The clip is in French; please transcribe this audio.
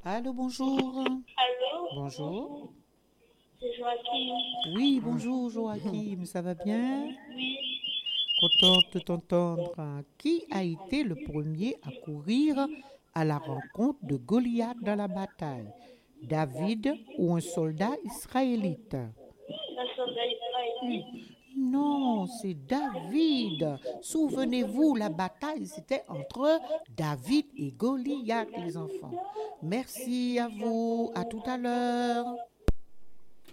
Allô, bonjour. Allô? Bonjour. C'est Joachim. Oui, bonjour Joachim, ça va bien? Oui, Contente de t'entendre. Qui a été le premier à courir à la rencontre de Goliath dans la bataille? David ou un soldat israélite? un soldat israélite. Non, c'est David. Souvenez-vous, la bataille, c'était entre David et Goliath, les enfants. Merci à vous. À tout à l'heure.